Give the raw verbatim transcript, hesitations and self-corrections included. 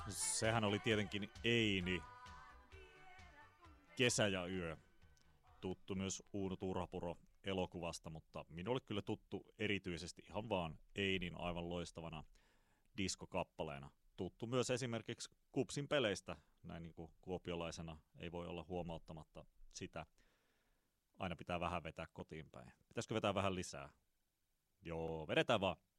Sehän oli tietenkin Eini, Kesä ja yö. Tuttu myös Uuno Turhapuro elokuvasta, mutta minulle kyllä tuttu erityisesti ihan vaan Einin aivan loistavana diskokappaleena. Tuttu myös esimerkiksi Kupsin peleistä, näin niin kuin kuopiolaisena ei voi olla huomauttamatta sitä. Aina pitää vähän vetää kotiin päin. Pitäisikö vetää vähän lisää? Joo, vedetään vaan.